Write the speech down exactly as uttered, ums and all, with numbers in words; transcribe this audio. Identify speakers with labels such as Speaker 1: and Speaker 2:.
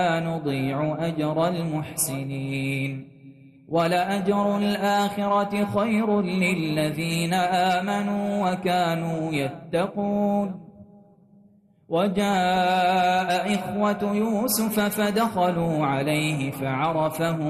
Speaker 1: نضيع أجر المحسنين ولأجر الآخرة خير للذين آمنوا وكانوا يتقون وجاء إخوة يوسف فدخلوا عليه فعرفهم